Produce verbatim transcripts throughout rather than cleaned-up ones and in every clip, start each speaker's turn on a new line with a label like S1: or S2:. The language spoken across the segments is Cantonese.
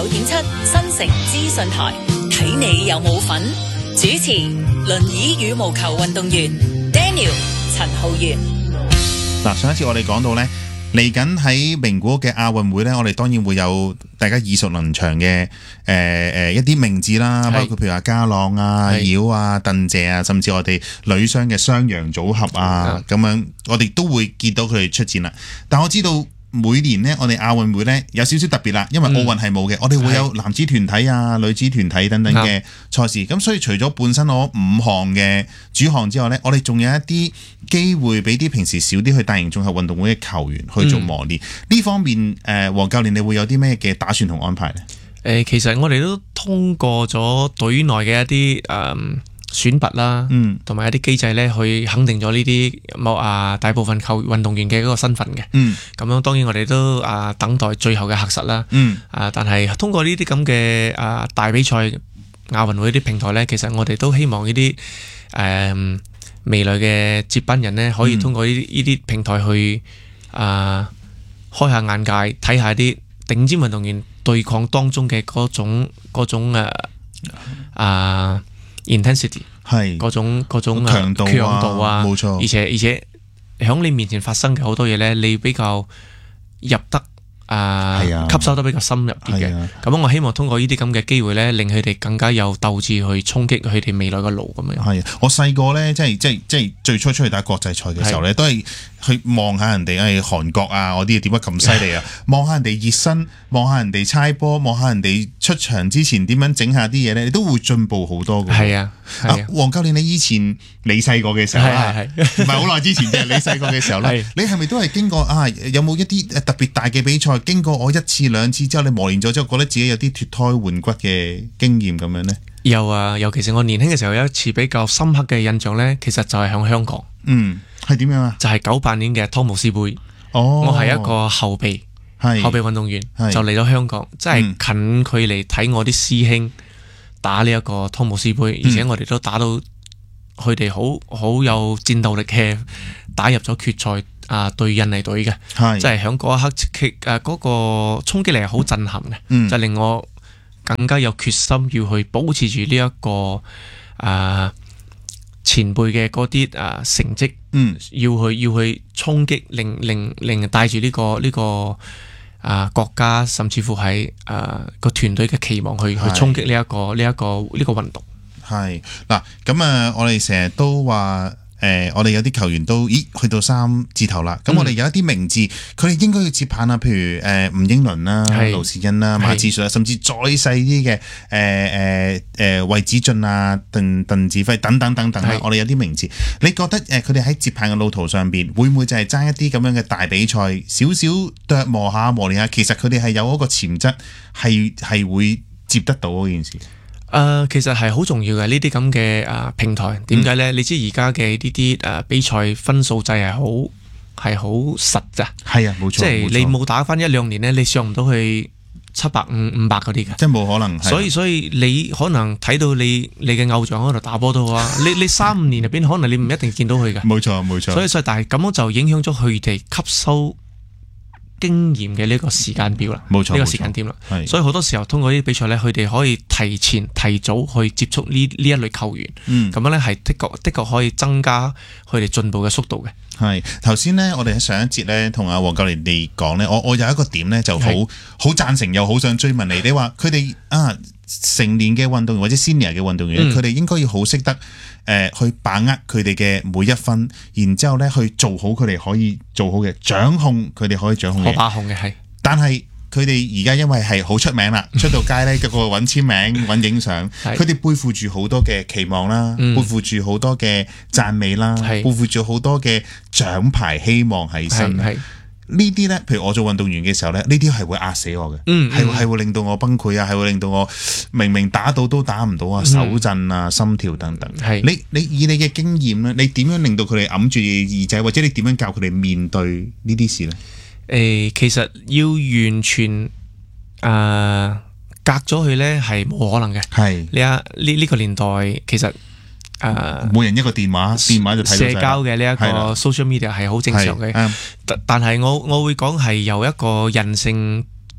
S1: 九點七新城資訊台，睇你有冇份。主持輪椅羽毛球運動員 Daniel 陳浩源。
S2: 嗱，上一次我哋講到呢，嚟緊喺名古屋嘅亞運會呢，我哋當然會有大家耳熟能詳嘅誒誒一啲名字啦，包括譬如話家朗啊、妖啊、鄧謝啊，甚至我哋女雙嘅雙陽組合啊，咁樣我哋都會見到佢哋出戰啦。但我知道每年呢，我哋亞運會呢有少少特別啦，因為奧運係冇嘅，嗯、我哋會有男子團體啊、女子團體等等嘅賽事。咁、嗯、所以除咗本身我五項嘅主項之外呢，我哋仲有一啲機會俾啲平時少啲去大型綜合運動會嘅球員去做磨練。呢、嗯、方面，誒、呃，黃教練你會有啲咩嘅打算同安排呢？誒、
S3: 呃，其實我哋都通過咗隊內嘅一啲誒。嗯選拔啦，同埋一啲機制咧，去肯定咗呢啲某啊大部分球運動員嘅嗰個身份嘅。咁、嗯、樣當然我哋都啊等待最後嘅核實啦。嗯、啊，但係通過呢啲咁嘅啊大比賽亞運會啲平台咧，其實我哋都希望呢啲誒未來嘅接班人咧，可以通過呢呢啲平台去啊開下眼界，睇下啲頂尖運動員對抗當中嘅嗰種嗰種誒啊。intensity 係嗰種嗰種強度啊，冇錯。而且而且喺你面前發生嘅好多嘢咧，你比較入得啊，啊吸收得比較深入啲嘅。咁、啊、我希望通過呢啲咁嘅機會咧，令佢哋更加有鬥志去衝擊佢哋未來嘅路咁樣。係啊，
S2: 我細個咧，即係即係即係最初出去打國際賽嘅時候咧，都係去望下人哋誒韓國啊，嗰啲點解咁犀利啊？望下人哋熱身，望下人哋猜波，望下人哋出場之前點樣整下啲嘢咧，你都會進步好多嘅。係啊，啊，黃教練，你以前你細個嘅時候啦，唔係好耐之前啫，你細個嘅時候咧，你係咪都係經過啊？有冇一啲特別大嘅比賽，經過我一次兩次之後，你磨練咗之後，覺得自己有啲脫胎換骨嘅經驗咁樣咧？
S3: 有啊，尤其是我年輕嘅時候有一次比較深刻嘅印象咧，其實就係響香港。
S2: 嗯，係點樣啊？
S3: 就係九八年嘅湯姆斯杯。哦，我係一個後備，後備運動員，就嚟咗香港，即係近距離睇我啲師兄打呢一個湯姆斯杯，而且我哋都打到佢哋好好有戰鬥力嘅，打入咗決賽啊，對印尼隊嘅，即係響嗰一刻，誒嗰個衝擊力係好震撼嘅，嗯、就令我更加有決心要去保持住呢一個啊前輩嘅嗰啲啊成績，嗯、要去要去衝擊，令令令帶住呢個呢個啊國家，甚至乎係啊個團隊嘅期望去去衝擊呢一個呢一個呢個運動。
S2: 係嗱，咁啊，我哋成日都話。誒、呃，我哋有啲球員都，咦，去到三字頭啦。咁、嗯、我哋有一啲名字，佢哋應該要接棒啊。譬如誒、呃、吳英倫啦、盧士恩啦、馬志瑞，甚至再細啲嘅誒誒誒魏子俊啊、鄧鄧志輝等等等等啦。我哋有啲名字，你覺得誒佢哋喺接棒嘅路途上邊，會唔會就係爭一啲咁樣嘅大比賽，少少琢磨下磨練下？其實佢哋係有嗰個潛質，係係會接得到嗰件事。
S3: 誒、呃，其實係好重要嘅呢啲咁嘅誒平台，點解咧？嗯、你知而家嘅呢啲誒比賽分數制係好係好實咋？係啊，冇錯，即係你冇打翻一兩年咧，你上唔到去七百五五百嗰啲嘅，
S2: 即係冇可能。
S3: 所以所以你可能睇到你你嘅偶像喺度打波都好啊，你你三五年入邊可能你唔一定見到佢嘅。
S2: 冇錯冇錯。
S3: 所以所以但係咁樣就影響咗佢哋吸收經驗嘅呢個時間表啦，冇錯，呢個時間點啦，所以好多時候通過呢啲比賽咧，佢哋可以提前提早去接觸呢呢一類球員，咁、嗯、樣咧係的確的確可以增加佢哋進步嘅速度嘅。
S2: 係頭先咧，我哋喺上一節咧同阿黃教練哋講咧，我我有一個點咧就好好贊成又好想追問你，你話佢哋啊成年嘅運動員或者 senior 嘅運動員，佢哋、嗯、應該要好識得。誒、呃，去把握佢哋嘅每一分，然之後咧去做好佢哋可以做好嘅，掌控佢哋可以掌控嘅。可把控嘅係，但係佢哋而家因為係好出名啦，出到街咧個個揾簽名、揾影相，佢哋背負住好多嘅期望啦，嗯、背負住好多嘅讚美啦，背負住好多嘅獎牌希望喺身。呢啲咧，譬如我做運動員嘅時候咧，呢啲係會壓死我嘅，係係、嗯嗯、會令到我崩潰啊，係會令到我明明打到都打唔到啊，手震啊，心跳等等。係你你以你嘅經驗咧，你點樣令到佢哋揞住耳仔，或者你點樣教佢哋面對呢啲事咧？誒、
S3: 呃，其實要完全誒、呃、隔咗佢咧，係冇可能嘅。係呢啊呢呢個年代其實。誒、呃，
S2: 每人一個電話，電話就睇到
S3: 社交嘅呢一個 social media 係好正常嘅，但但係我我會講係由一個人性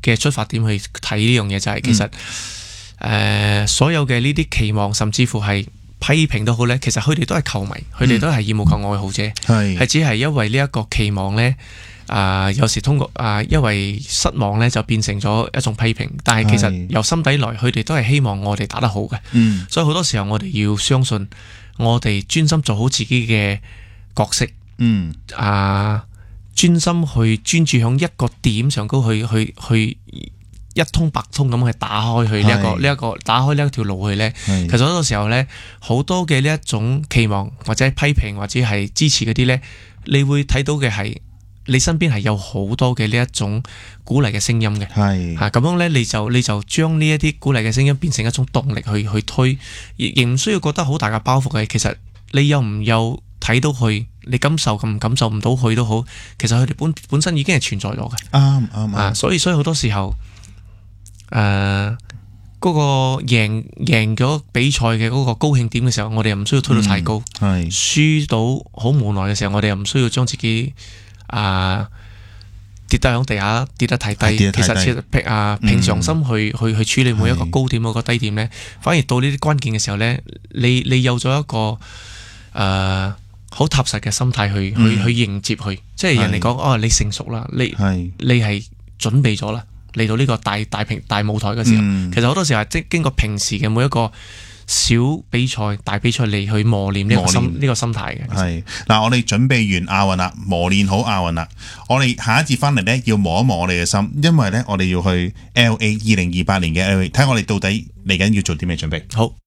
S3: 嘅出發點去睇呢樣嘢，就係其實誒、嗯呃、所有嘅呢啲期望，甚至乎係批評都好咧，其實佢哋都係球迷，佢哋都係羽毛球愛好者，係、嗯、只係因為呢一個期望咧。啊、呃，有時通過啊、呃，因為失望咧，就變成咗一種批評。但係其實由心底來，佢哋都係希望我哋打得好嘅。嗯，所以好多時候我哋要相信，我哋專心做好自己嘅角色。嗯，啊，專心去專注響一個點上高去去去一通百通咁去打開去呢一個呢一個打開呢一條路去咧。其實好多時候咧，好多嘅呢一種期望或者批評或者係支持嗰啲咧，你會睇到嘅係。你身邊係有好多嘅呢一種鼓勵嘅聲音嘅，係嚇咁樣咧，你就你就將呢一啲鼓勵嘅聲音變成一種動力去去推，亦亦唔需要覺得好大嘅包袱嘅。其實你有唔有睇到佢，你感受咁感受唔到佢都好，其實佢哋本本身已經係存在咗嘅。啱啱啊，所以所以好多時候，誒、呃、嗰、那個贏贏咗比賽嘅嗰個高興點嘅時候，我哋又唔需要推到太高。係、嗯、輸到好無奈嘅時候，我哋又唔需要將自己。啊！跌得響地下，跌得太低。其實平啊平常心去、嗯、去去處理每一個高點嗰個低點咧，反而到呢啲關鍵嘅時候咧，你你有咗一個誒好、呃、踏實嘅心態去、嗯、去去迎接佢。即係人哋講哦，你成熟啦，你你係準備咗啦，嚟到呢個大大平大舞台嘅時候，嗯、其實好多時候係即經過平時嘅每一個。小比賽、大比賽嚟去磨練呢個心呢、這個心態嘅。係
S2: 嗱，我哋準備完亞運啦，磨練好亞運啦。我哋下一節翻嚟咧，要磨一磨我哋嘅心，因為咧我哋要去 L A 二零二八年嘅 L A， 睇下我哋到底嚟緊要做啲咩準備。好。